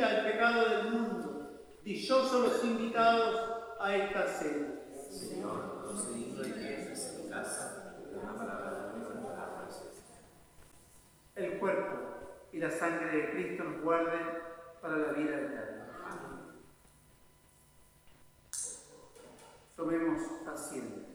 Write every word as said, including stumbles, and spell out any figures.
quita el pecado del mundo. Dichosos los invitados a esta cena. Señor, no soy digno de que entres en mi casa, pero una palabra de mi palabra. El cuerpo y la sangre de Cristo nos guarden para la vida eterna. Amén. Tomemos asiento.